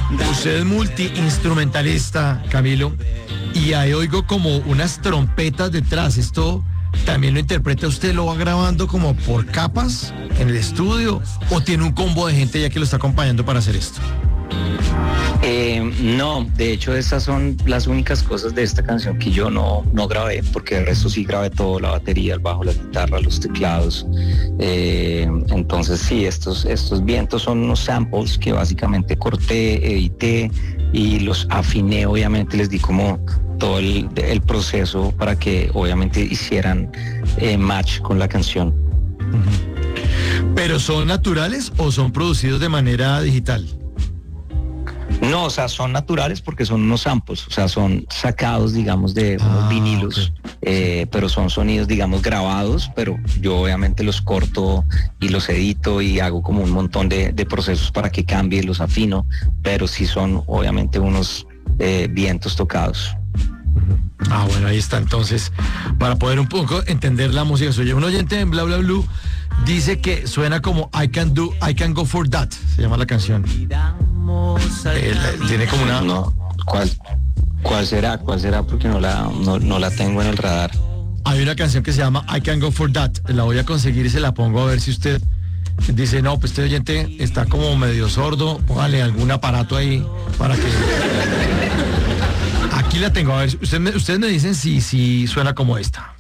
Usted es multiinstrumentalista, Camilo, y ahí oigo como unas trompetas detrás. ¿Esto también lo interpreta usted, lo va grabando como por capas en el estudio, o tiene un combo de gente ya que lo está acompañando para hacer esto? No, de hecho estas son las únicas cosas de esta canción que yo no grabé, porque el resto sí grabé todo, la batería, el bajo, la guitarra, los teclados. Entonces sí, estos vientos son unos samples que básicamente corté, edité y los afiné, obviamente les di como todo el proceso para que obviamente hicieran match con la canción. ¿Pero son naturales o son producidos de manera digital? No, o sea, son naturales porque son unos samples, o sea, son sacados, digamos, de unos vinilos, okay. Pero son sonidos, digamos, grabados, pero yo obviamente los corto y los edito y hago como un montón de procesos para que cambie, los afino, pero sí son obviamente unos vientos tocados. Bueno, ahí está. Entonces, para poder un poco entender la música suya, un oyente en Bla Bla Blue dice que suena como I Can Go For That, se llama la canción. Tiene como una... No, ¿cuál será? Porque no la tengo en el radar. Hay una canción que se llama I Can Go For That, la voy a conseguir y se la pongo a ver si usted dice, no, pues este oyente está como medio sordo, póngale algún aparato ahí para que... Aquí la tengo, a ver, ustedes me dicen si suena como esta.